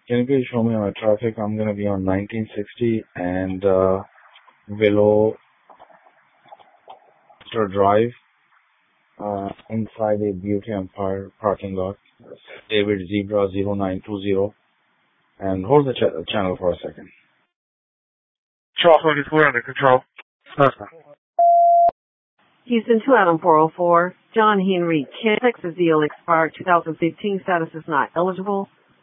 Can you please show me my traffic? I'm going to be on 1960 and Willow Drive inside a Beauty Empire parking lot. David Zebra 0920. And hold the channel for a second. Charles 44 under control. Houston 2 Adam 404. John Henry Kent. Texas deal expired 2015. Status is not eligible.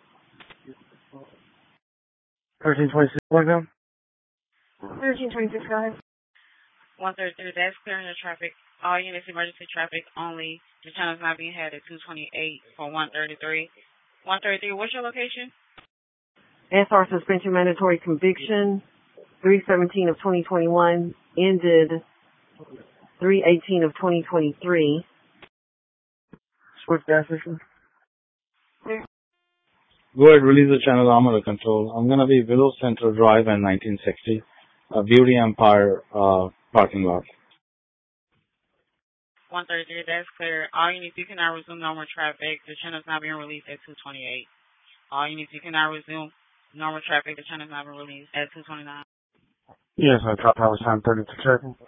1326, what now? 1326, go ahead. 133, that's clearing the traffic. All units, emergency traffic only. The channel is not being had at 228 for 133. 133, what's your location? SR suspension mandatory conviction. 3/17 of 2021. Ended 3/18 of 2023. Switch gas station. Go ahead, release the channel. I'm under control. I'm going to be Willow Central Drive and 1960. Beauty Empire parking lot. 133, that's clear. All units, you cannot resume normal traffic. The channel is not being released at 228. All units, you cannot resume normal traffic. The channel is not being released at 229. Yes, I dropped power time 32 seconds.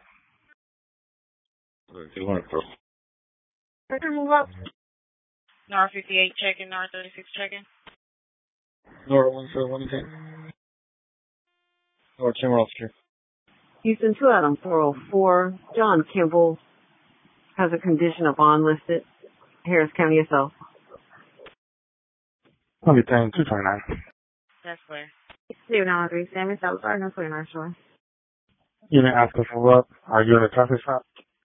Move up. Nora 58 checking, Nora 36 checking. Nora 17. Nora Chamber Officer. Houston 2 Adam 404. John Kimball has a condition of bond listed. Harris County yourself. I'll be paying 229. That's clear. 0903 Sammy South Side, no 29 Shore. You didn't ask us for what? Are you in a traffic stop?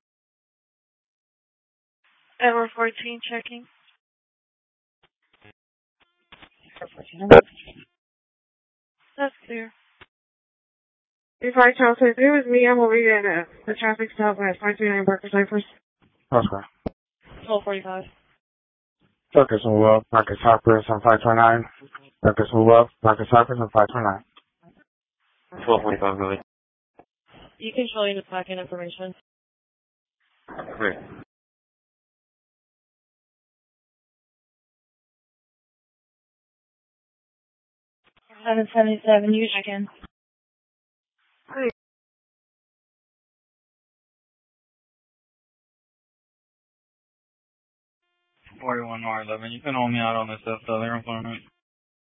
Edward 14 checking. That's clear. Before I tell you, it was me. I'm over here at the traffic stop at 539 Barker Cypress. That's right. 1245. Circus move up, Barker Cypress on 529. Circus move up, Barker Cypress on 529. 1245, go ahead. You controlling the parking information. Great. 777, you checking. 41 R11. You can hold me out on this stuff, though. They're in front of me.